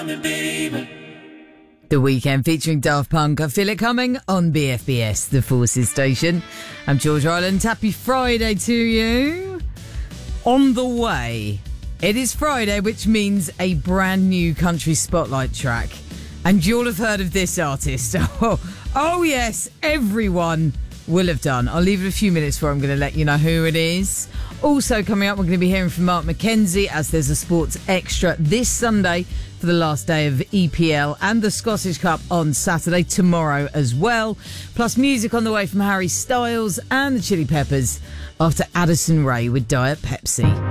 The Weekend featuring Daft Punk. I Feel It Coming on BFBS, the Forces station. I'm George Ireland. Happy Friday to you. On the way, it is Friday, which means a brand new country spotlight track. And you'll have heard of this artist. Oh yes, everyone will have done. I'll leave it a few minutes before I'm going to let you know who it is. Also coming up, we're going to be hearing from Mark McKenzie as there's a sports extra this Sunday for the last day of EPL and the Scottish Cup on Saturday, tomorrow as well. Plus music on the way from Harry Styles and the Chili Peppers after Addison Rae with Diet Pepsi.